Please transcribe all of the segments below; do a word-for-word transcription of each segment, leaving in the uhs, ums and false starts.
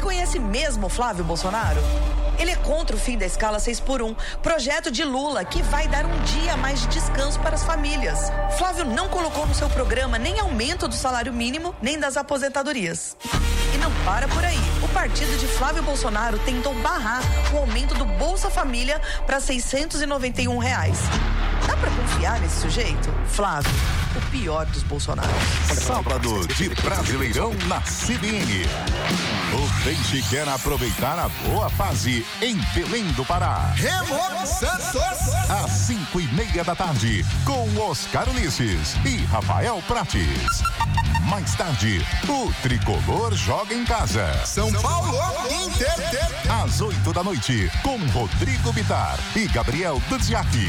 conhece mesmo Flávio Bolsonaro? Ele é contra o fim da escala seis por um, projeto de Lula que vai dar um dia a mais de descanso para as famílias. Flávio não colocou no seu programa nem aumento do salário mínimo, nem das aposentadorias. E não para por aí. O partido de Flávio Bolsonaro tentou barrar o aumento do Bolsa Família para seiscentos e noventa e um reais. Dá pra confiar nesse sujeito? Flávio, o pior dos Bolsonaros. Sábado de Brasileirão na C B N. O Peixe quer aproveitar a boa fase em Belém do Pará. Remo Santos! Às cinco e meia da tarde, com Oscar Ulisses e Rafael Prates. Mais tarde, o Tricolor joga em casa. São Paulo, Inter. Às oito da noite, com Rodrigo Bitar e Gabriel Duziaki.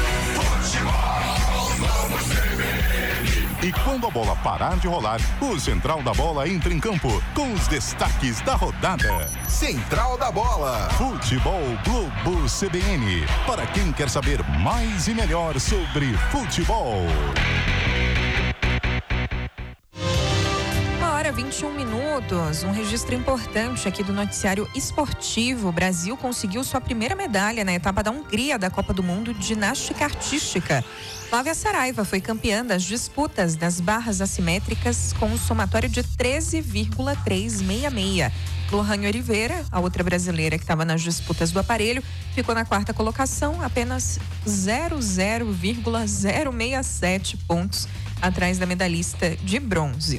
E quando a bola parar de rolar, o Central da Bola entra em campo com os destaques da rodada. Central da Bola. Futebol Globo C B N. Para quem quer saber mais e melhor sobre futebol. vinte e um minutos, um registro importante aqui do noticiário esportivo. O Brasil conseguiu sua primeira medalha na etapa da Hungria da Copa do Mundo de ginástica artística. Flávia Saraiva foi campeã das disputas das barras assimétricas com um somatório de treze vírgula trezentos e sessenta e seis. Lohane Oliveira, a outra brasileira que estava nas disputas do aparelho, ficou na quarta colocação, apenas zero vírgula zero seis sete pontos atrás da medalhista de bronze.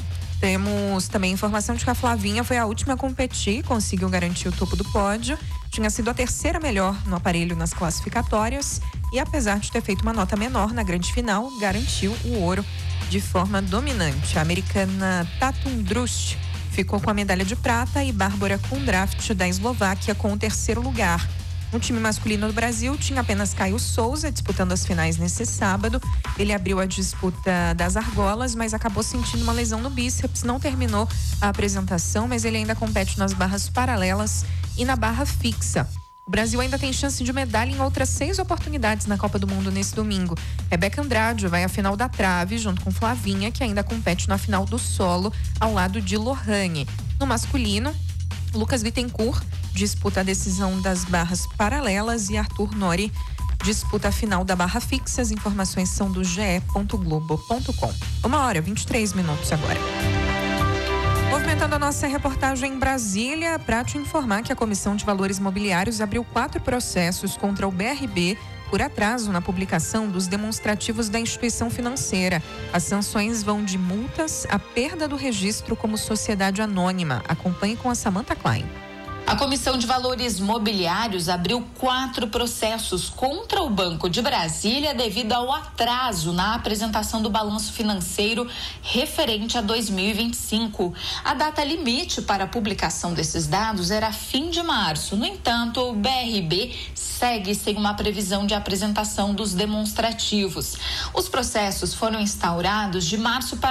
Temos também informação de que a Flavinha foi a última a competir, conseguiu garantir o topo do pódio. Tinha sido a terceira melhor no aparelho nas classificatórias e, apesar de ter feito uma nota menor na grande final, garantiu o ouro de forma dominante. A americana Tatum Drust ficou com a medalha de prata e Bárbara Kundraft da Eslováquia com o terceiro lugar. No time masculino do Brasil tinha apenas Caio Souza disputando as finais nesse sábado. Ele abriu a disputa das argolas, mas acabou sentindo uma lesão no bíceps, não terminou a apresentação, mas ele ainda compete nas barras paralelas e na barra fixa. O Brasil ainda tem chance de medalha em outras seis oportunidades na Copa do Mundo nesse domingo. Rebeca Andrade vai à final da trave, junto com Flavinha, que ainda compete na final do solo, ao lado de Lohane. No masculino, Lucas Bittencourt disputa a decisão das barras paralelas e Arthur Nori disputa a final da barra fixa. As informações são do ge ponto globo ponto com. Uma hora, vinte e três minutos agora. Movimentando a nossa reportagem em Brasília, para te informar que a Comissão de Valores Mobiliários abriu quatro processos contra o B R B por atraso na publicação dos demonstrativos da instituição financeira. As sanções vão de multas à perda do registro como sociedade anônima. Acompanhe com a Samantha Klein. A Comissão de Valores Mobiliários abriu quatro processos contra o Banco de Brasília devido ao atraso na apresentação do balanço financeiro referente a dois mil e vinte e cinco. A data limite para a publicação desses dados era fim de março. No entanto, o B R B segue sem uma previsão de apresentação dos demonstrativos. Os processos foram instaurados de março para